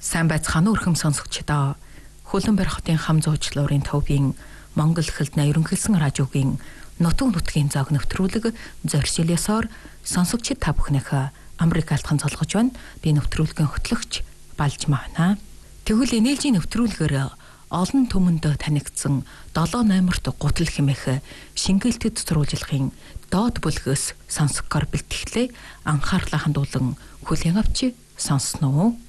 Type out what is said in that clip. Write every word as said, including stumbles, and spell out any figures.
Сайн байцгаана уу өрхөм сонсогчдоо. Хөлбөмбөр хотын хам зуучлуурын төвийн Монгол хэлний ерөнхийлсэн радиогийн нутаг нутгийн зог нэвтрүүлэг зорьшил ёсоор сонсогчид та бүхнийх Америк алтхан цолгож байна. Би нэвтрүүлгийн хөтлөгч Балж маана. Тэгвэл энэжийн нэвтрүүлгээр олон түмэнд танигдсан долоо номерт гутал хэмээх шингээлтэд сурвалжлагын доод бүлгээс сонсгохоор бэлтгэлээ анхаарлаа хандуулан хүлээн авч сонсноо.